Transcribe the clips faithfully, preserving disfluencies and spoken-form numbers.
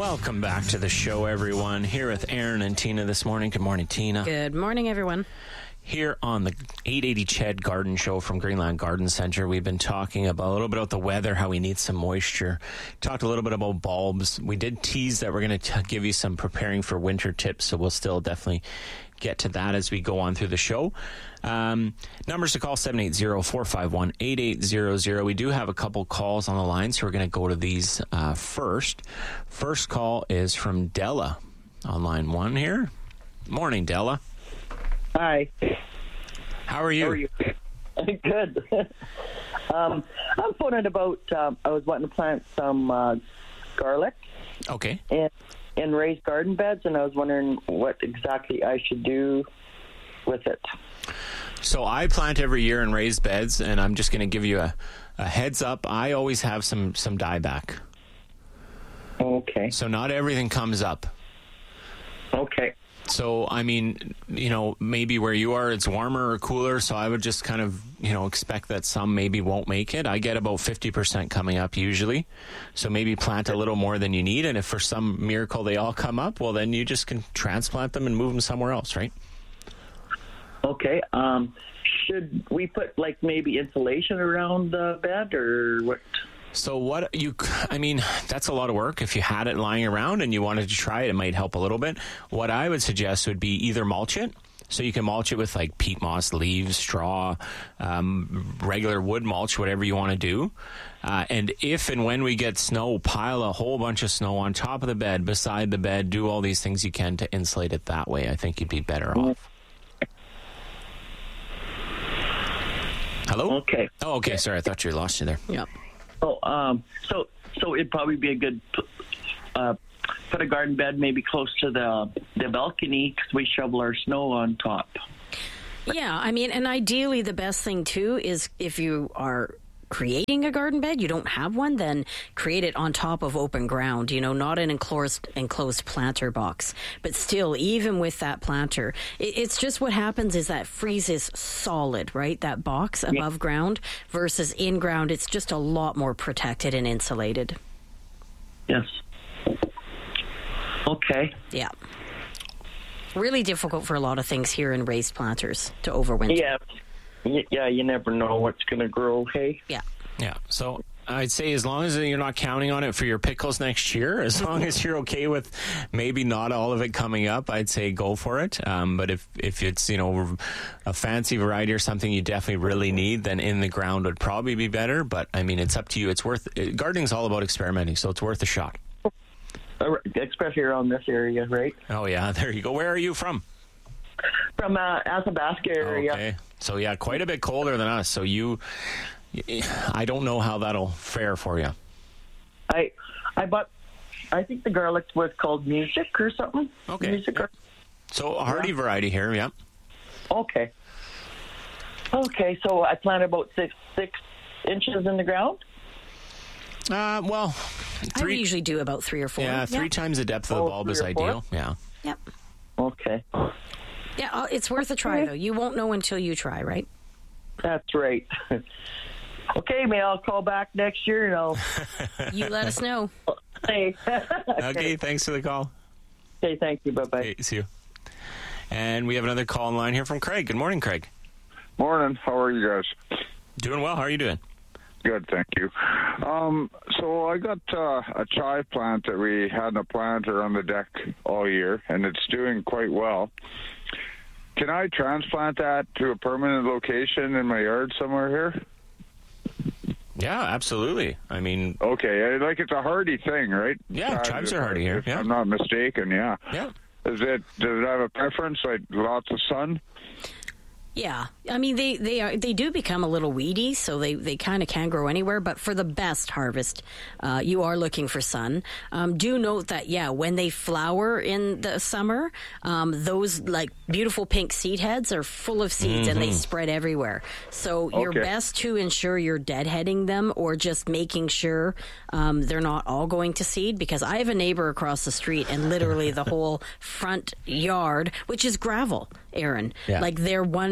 Welcome back to the show, everyone. Here with Aaron and Tina this morning. Good morning, Tina. Good morning, everyone. Here on the eight eighty C H E D Garden Show from Greenland Garden Center, we've been talking about a little bit about the weather, how we need some moisture. Talked a little bit about bulbs. We did tease that we're going to give you some preparing for winter tips, so we'll still definitely get to that as we go on through the show. Um, numbers to call, seven eight zero, four five one, eight eight zero zero. We do have a couple calls on the line, so we're going to go to these uh, first. First call is from Della on line one here. Morning, Della. Hi. How are you? How are you? Good. um, I'm phoning about, um, I was wanting to plant some uh, garlic. Okay. In, in raised garden beds, and I was wondering what exactly I should do with it. So I plant every year in raised beds, and I'm just going to give you a, a heads up. I always have some, some dieback. Okay. So not everything comes up. Okay. So, I mean, you know, maybe where you are, it's warmer or cooler, so I would just kind of, you know, expect that some maybe won't make it. I get about fifty percent coming up usually, so maybe plant a little more than you need, and if for some miracle they all come up, well, then you just can transplant them and move them somewhere else, right? Okay. Um, should we put, like, maybe insulation around the bed, or what? So what you, I mean, that's a lot of work. If you had it lying around and you wanted to try it, it might help a little bit. What I would suggest would be either mulch it. So you can mulch it with like peat moss, leaves, straw, um, regular wood mulch, whatever you want to do. Uh, and if and when we get snow, pile a whole bunch of snow on top of the bed, beside the bed, do all these things you can to insulate it that way. I think you'd be better off. Hello? Okay. Oh, okay. Sorry. I thought you lost you there. Yep. Oh, um, so so it'd probably be a good uh, put a garden bed maybe close to the the balcony because we shovel our snow on top. Yeah, I mean, and ideally the best thing too is if you are creating a garden bed, you don't have one, then create it on top of open ground, you know, not an enclosed enclosed planter box. But still, even with that planter, it, it's just what happens is that freezes solid, right? That box above yeah. ground versus in ground, it's just a lot more protected and insulated. Yes. Okay. Yeah. Really difficult for a lot of things here in raised planters to overwinter. Yeah. Yeah, you never know what's going to grow, hey? Yeah. Yeah, so I'd say as long as you're not counting on it for your pickles next year, as long as you're okay with maybe not all of it coming up, I'd say go for it. Um, but if, if it's, you know, a fancy variety or something you definitely really need, then in the ground would probably be better. But, I mean, it's up to you. It's worth gardening's all about experimenting, so it's worth a shot. Especially around this area, right? Oh, yeah, there you go. Where are you from? From uh, Athabasca area. Okay. So, yeah, quite a bit colder than us. So, you, I don't know how that'll fare for you. I I bought, I think the garlic was called Music or something. Okay. Music or, so, a hardy yeah. variety here, yeah. Okay. Okay, so I planted about six six inches in the ground? Uh, well, three, I usually do about three or four. Yeah, three yep. times the depth of the oh, bulb is ideal. Four? Yeah. Yep. Okay. Yeah, it's worth a try, though. You won't know until you try, right? That's right. Okay, may I'll call back next year and I'll... You let us know. Hey. okay. okay, thanks for the call. Okay, thank you. Bye-bye. Okay, see you. And we have another call in line here from Craig. Good morning, Craig. Morning. How are you guys? Doing well. How are you doing? Good, thank you. Um, so I got uh, a chive plant that we had in a planter on the deck all year, and it's doing quite well. Can I transplant that to a permanent location in my yard somewhere here? Yeah, absolutely. I mean... Okay, like it's a hardy thing, right? Yeah, chives, chives are hardy here. If yeah. I'm not mistaken, yeah. Yeah. Is it, does it have a preference, like lots of sun? Yeah, I mean they they are they do become a little weedy, so they, they kind of can grow anywhere. But for the best harvest, uh, you are looking for sun. Um, do note that yeah, when they flower in the summer, um, those like beautiful pink seed heads are full of seeds mm-hmm. and they spread everywhere. So okay. you're best to ensure you're deadheading them or just making sure um, they're not all going to seed. Because I have a neighbor across the street, and literally the whole front yard, which is gravel, Aaron, yeah. like their one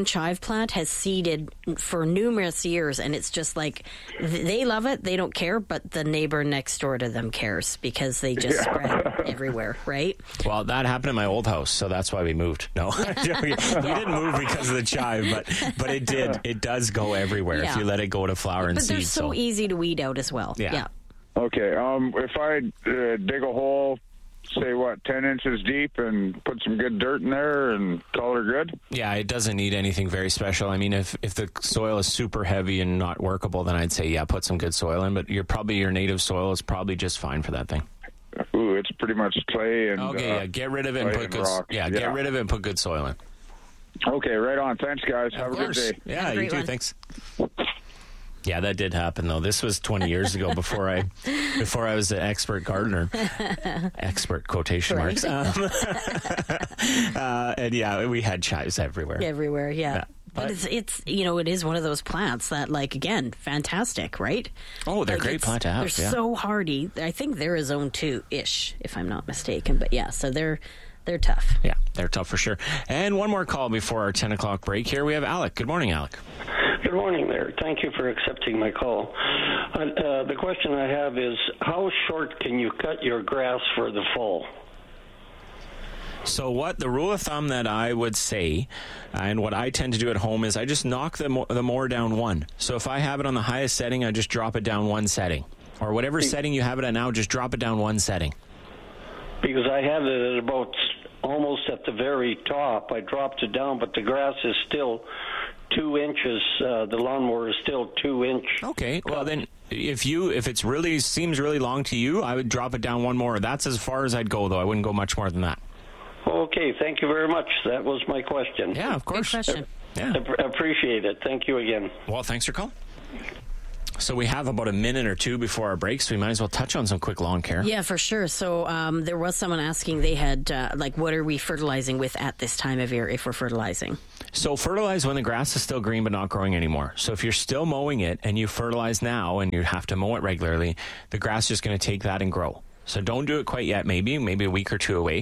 chive plant has seeded for numerous years, and it's just like they love it. They don't care, but the neighbor next door to them cares because they just yeah. spread everywhere, right? Well, that happened in my old house, so that's why we moved. No, we didn't move because of the chive, but but it did. It does go everywhere yeah. if you let it go to flower and but seed. But they're so, so easy to weed out as well. Yeah. yeah. Okay. Um, if I uh, dig a hole, say what, ten inches deep, and put some good dirt in there and call her good? Yeah, it doesn't need anything very special. I mean, if if the soil is super heavy and not workable, then I'd say, yeah, put some good soil in. But you're probably your native soil is probably just fine for that thing. Ooh, it's pretty much clay and okay. Uh, yeah, get rid of it and put good. Yeah, yeah, get rid of it and put good soil in. Okay, right on. Thanks, guys. Have of a course. good day. Yeah, you too. One. Thanks. Yeah, that did happen though. This was twenty years ago before I before I was an expert gardener. Expert quotation marks. Um, uh, and yeah, we had chives everywhere. Everywhere, yeah. yeah. But, but it's, it's, you know, it is one of those plants that, like, again, fantastic, right? Oh, they're like great plant to have. They're yeah. so hardy. I think they're a zone two-ish, if I'm not mistaken. But yeah, so they're they're tough. Yeah, they're tough for sure. And one more call before our ten o'clock break here. We have Alec. Good morning, Alec. Good morning there. Thank you for accepting my call. Uh, uh, the question I have is, how short can you cut your grass for the fall? So what the rule of thumb that I would say, and what I tend to do at home, is I just knock the, mo- the mower down one. So if I have it on the highest setting, I just drop it down one setting. Or whatever setting you have it at now, just drop it down one setting. Because I have it at about almost at the very top. I dropped it down, but the grass is still two inches. Uh, the lawnmower is still two inch. Okay, well then, if you if it's really seems really long to you, I would drop it down one more. That's as far as I'd go, though. I wouldn't go much more than that. Okay, thank you very much. That was my question. Yeah, of course. Good question. Yeah. I appreciate it. Thank you again. Well, thanks for calling. So we have about a minute or two before our break, so we might as well touch on some quick lawn care. Yeah, for sure. So um, there was someone asking, they had, uh, like, what are we fertilizing with at this time of year if we're fertilizing? So fertilize when the grass is still green but not growing anymore. So if you're still mowing it and you fertilize now and you have to mow it regularly, the grass is just going to take that and grow. So don't do it quite yet, maybe, maybe a week or two away.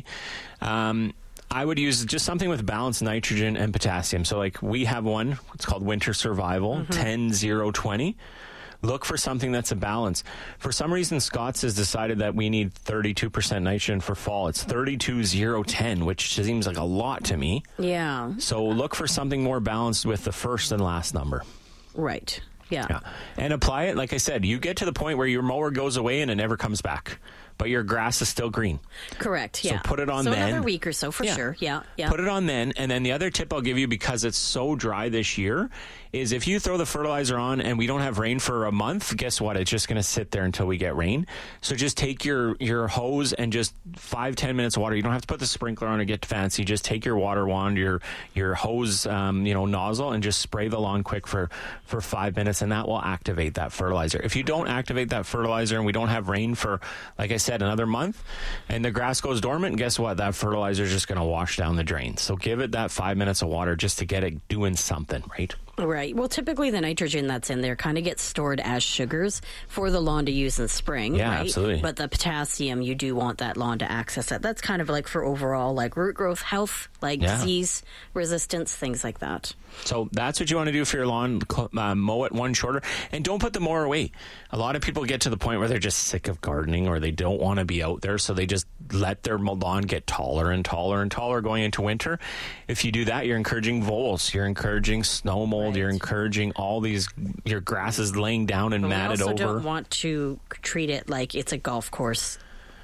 Um, I would use just something with balanced nitrogen and potassium. So like we have one, it's called Winter Survival, mm-hmm. ten zero twenty. Look for something that's a balance. For some reason, Scott's has decided that we need thirty-two percent nitrogen for fall. It's thirty-two zero ten, which seems like a lot to me. Yeah. So look for something more balanced with the first and last number. Right. Yeah. yeah. And apply it. Like I said, you get to the point where your mower goes away and it never comes back, but your grass is still green. Correct. Yeah. So put it on so then. Another week or so for yeah. sure. Yeah. Yeah. Put it on then. And then the other tip I'll give you, because it's so dry this year, is if you throw the fertilizer on and we don't have rain for a month, guess what? It's just going to sit there until we get rain. So just take your, your hose and just five, ten minutes of water. You don't have to put the sprinkler on or get fancy. Just take your water wand, your, your hose, um, you know, nozzle, and just spray the lawn quick for, for five minutes, and that will activate that fertilizer. If you don't activate that fertilizer and we don't have rain for, like I said, another month, and the grass goes dormant, guess what? That fertilizer is just going to wash down the drain. So give it that five minutes of water just to get it doing something, right? Right. Well, typically the nitrogen that's in there kind of gets stored as sugars for the lawn to use in spring. Yeah, right? absolutely. But the potassium, you do want that lawn to access it. That's kind of like for overall like root growth health, like yeah. disease resistance, things like that. So that's what you want to do for your lawn. Uh, mow it one shorter, and don't put the mower away. A lot of people get to the point where they're just sick of gardening, or they don't want to be out there, so they just let their lawn get taller and taller and taller going into winter. If you do that, you're encouraging voles, you're encouraging snow mold, right. You're encouraging all these, your grass is laying down and but matted over. We also over. don't want to treat it like it's a golf course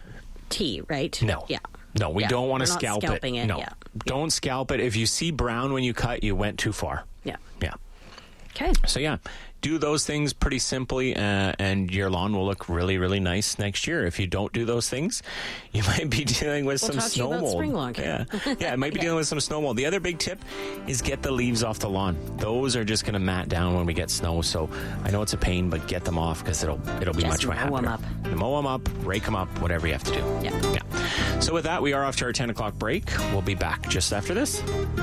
tee, right? No. Yeah. No, we yeah. don't want to We're scalp not it. it. No, yeah. don't scalp it. If you see brown when you cut, you went too far. Yeah. Yeah. Okay. So yeah, do those things pretty simply, uh, and your lawn will look really, really nice next year. If you don't do those things, you might be dealing with we'll some talk snow to you about mold. Spring lawn yeah, care. yeah, it might be yeah. dealing with some snow mold. The other big tip is get the leaves off the lawn. Those are just going to mat down when we get snow. So I know it's a pain, but get them off because it'll it'll be just much more happier. Mow them up. You mow them up, rake them up, whatever you have to do. Yeah. Yeah. So with that, we are off to our ten o'clock break. We'll be back just after this.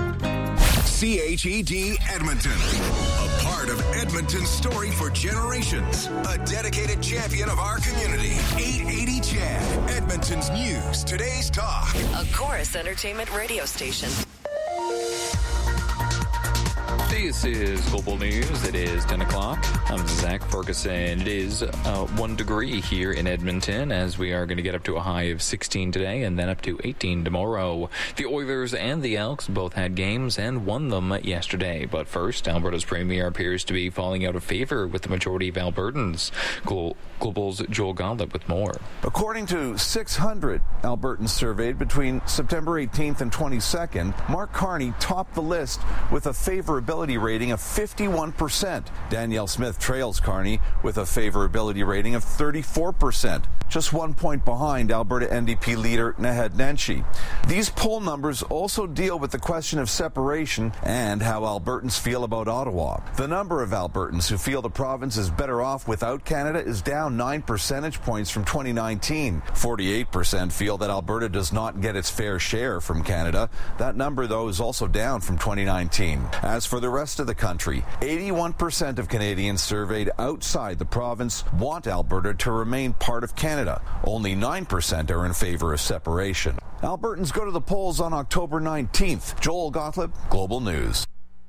C H E D Edmonton, a part of Edmonton's story for generations, a dedicated champion of our community. eight eighty C H E D, Edmonton's news, today's talk. A Chorus Entertainment radio station. This is Global News. It is ten o'clock. I'm Zach Ferguson. It is uh, one degree here in Edmonton as we are going to get up to a high of sixteen today and then up to eighteen tomorrow. The Oilers and the Elks both had games and won them yesterday. But first, Alberta's Premier appears to be falling out of favor with the majority of Albertans. Glo- Global's Joel Gottlieb with more. According to six hundred Albertans surveyed between September eighteenth and twenty-second, Mark Carney topped the list with a favorability rating of fifty-one percent. Danielle Smith trails Carney with a favorability rating of thirty-four percent, just one point behind Alberta N D P leader Naheed Nenshi. These poll numbers also deal with the question of separation and how Albertans feel about Ottawa. The number of Albertans who feel the province is better off without Canada is down nine percentage points from twenty nineteen. forty-eight percent feel that Alberta does not get its fair share from Canada. That number, though, is also down from twenty nineteen. As for the rest of the country, eighty-one percent of Canadians surveyed outside the province want Alberta to remain part of Canada. Only nine percent are in favor of separation. Albertans go to the polls on October nineteenth. Joel Gottlieb, Global News.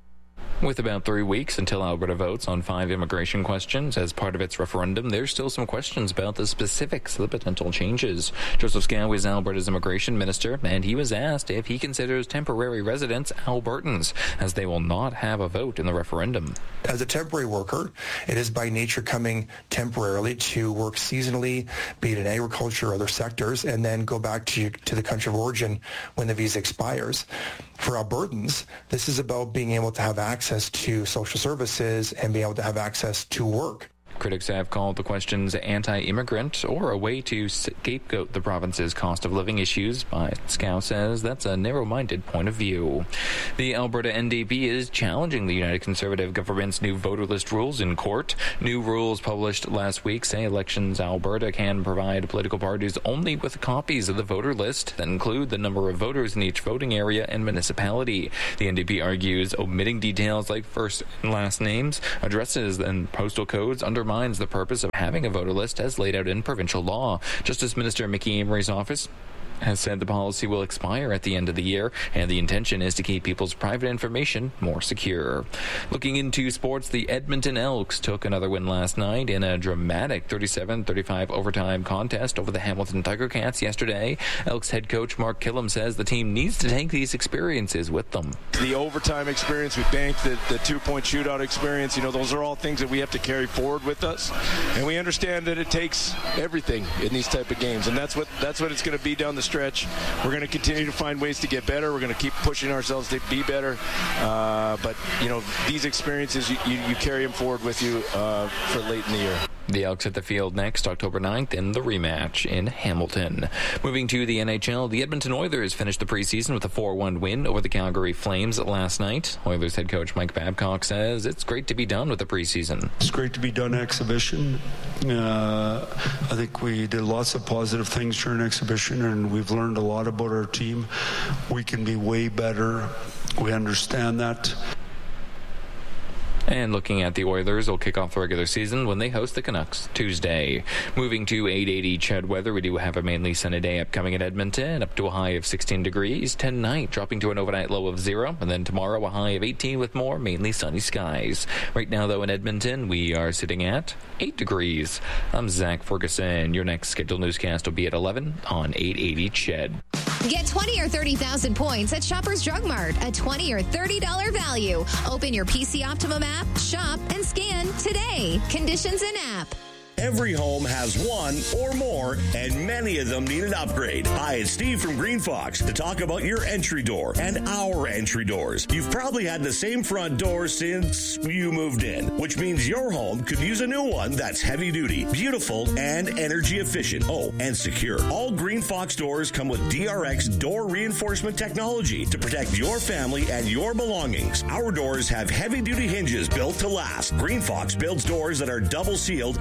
With about three weeks until Alberta votes on five immigration questions as part of its referendum, there's still some questions about the specifics of the potential changes. Joseph Scow is Alberta's immigration minister, and he was asked if he considers temporary residents Albertans, as they will not have a vote in the referendum. As a temporary worker, it is by nature coming temporarily to work seasonally, be it in agriculture or other sectors, and then go back to, to the country of origin when the visa expires. For Albertans, this is about being able to have access to social services and being able to have access to work. Critics have called the questions anti-immigrant or a way to scapegoat the province's cost of living issues, but Scow says that's a narrow-minded point of view. The Alberta N D P is challenging the United Conservative government's new voter list rules in court. New rules published last week say Elections Alberta can provide political parties only with copies of the voter list that include the number of voters in each voting area and municipality. The N D P argues omitting details like first and last names, addresses, and postal codes undermine the purpose of having a voter list as laid out in provincial law. Justice Minister Mickey Amory's office has said the policy will expire at the end of the year, and the intention is to keep people's private information more secure. Looking into sports, the Edmonton Elks took another win last night in a dramatic thirty-seven thirty-five overtime contest over the Hamilton Tiger Cats yesterday. Elks head coach Mark Killam says the team needs to take these experiences with them. The overtime experience, we banked the, the two-point shootout experience, you know, those are all things that we have to carry forward with us, and we understand that it takes everything in these type of games, and that's what that's what it's going to be down the stretch. We're going to continue to find ways to get better. We're going to keep pushing ourselves to be better. Uh, but, you know, these experiences, you, you, you carry them forward with you uh, for late in the year. The Elks hit the field next October ninth in the rematch in Hamilton. Moving to the N H L, the Edmonton Oilers finished the preseason with a four one win over the Calgary Flames last night. Oilers head coach Mike Babcock says it's great to be done with the preseason. It's great to be done exhibition. Uh, I think we did lots of positive things during exhibition, and we've learned a lot about our team. We can be way better. We understand that. And looking at the Oilers, will kick off the regular season when they host the Canucks Tuesday. Moving to eight eighty C H E D weather, we do have a mainly sunny day upcoming in Edmonton, up to a high of sixteen degrees. Tonight, dropping to an overnight low of zero. And then tomorrow, a high of eighteen with more mainly sunny skies. Right now, though, in Edmonton, we are sitting at eight degrees. I'm Zach Ferguson. Your next scheduled newscast will be at eleven on eight eighty C H E D. Get twenty or thirty thousand points at Shoppers Drug Mart. A twenty or thirty dollars value. Open your P C Optimum app, shop, and scan today. Conditions in app. Every home has one or more, and many of them need an upgrade. Hi, it's Steve from Green Fox to talk about your entry door and our entry doors. You've probably had the same front door since you moved in, which means your home could use a new one that's heavy duty, beautiful, and energy efficient. Oh, and secure. All Green Fox doors come with D R X door reinforcement technology to protect your family and your belongings. Our doors have heavy duty hinges built to last. Green Fox builds doors that are double sealed and compressed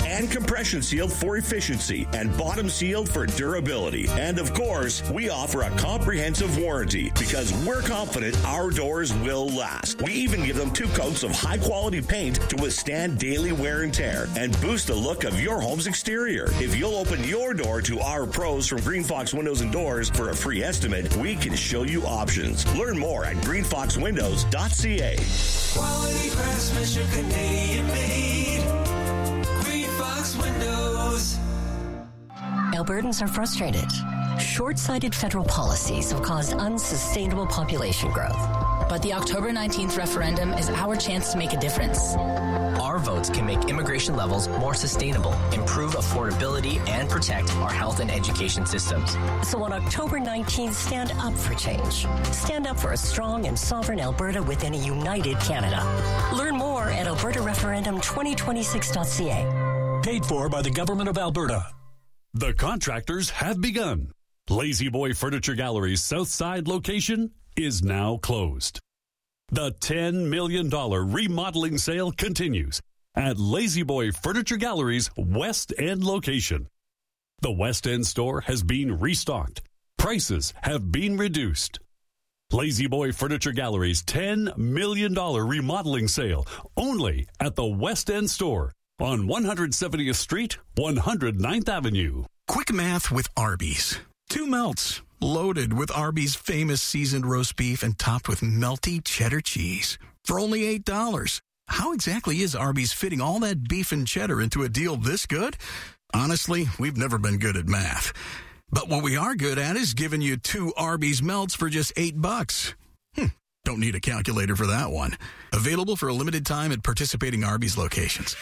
compression sealed for efficiency and bottom sealed for durability. And of course, we offer a comprehensive warranty because we're confident our doors will last. We even give them two coats of high-quality paint to withstand daily wear and tear and boost the look of your home's exterior. If you'll open your door to our pros from Green Fox Windows and Doors for a free estimate, we can show you options. Learn more at green fox windows dot c a. Quality craftsmanship, Canadian made. Green Fox Windows. Albertans are frustrated. Short-sighted federal policies have caused unsustainable population growth. But the October nineteenth referendum is our chance to make a difference. Our votes can make immigration levels more sustainable, improve affordability, and protect our health and education systems. So on October nineteenth, stand up for change. Stand up for a strong and sovereign Alberta within a united Canada. Learn more at alberta referendum twenty twenty-six dot c a. Paid for by the Government of Alberta. The contractors have begun. Lazy Boy Furniture Gallery's Southside location is now closed. The ten million dollars remodeling sale continues at Lazy Boy Furniture Gallery's West End location. The West End store has been restocked. Prices have been reduced. Lazy Boy Furniture Gallery's ten million dollars remodeling sale only at the West End store on one hundred seventieth Street, one hundred ninth Avenue. Quick math with Arby's. Two melts, loaded with Arby's famous seasoned roast beef and topped with melty cheddar cheese for only eight dollars. How exactly is Arby's fitting all that beef and cheddar into a deal this good? Honestly, we've never been good at math. But what we are good at is giving you two Arby's melts for just eight bucks. Hmm, don't need a calculator for that one. Available for a limited time at participating Arby's locations.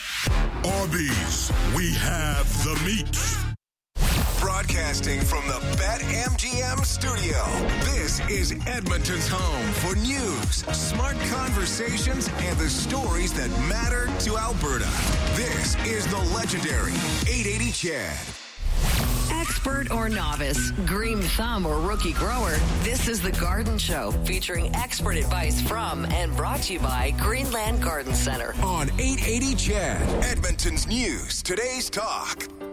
Arby's, we have the meat. Broadcasting from the BetMGM studio, this is Edmonton's home for news, smart conversations, and the stories that matter to Alberta. This is the legendary eight eighty Chad. Expert or novice, green thumb or rookie grower, this is The Garden Show, featuring expert advice from and brought to you by Greenland Garden Center. On eight eighty Chad, Edmonton's news, today's talk.